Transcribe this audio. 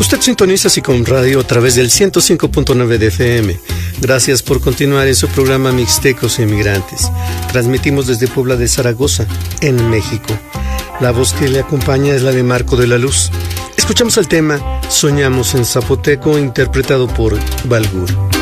Usted sintoniza Sicom Radio a través del 105.9 de FM. Gracias por continuar en su programa Mixtecos e Inmigrantes. Transmitimos desde Puebla de Zaragoza, en México. La voz que le acompaña es la de Marco de la Luz. Escuchamos el tema Soñamos en Zapoteco, interpretado por Balgur.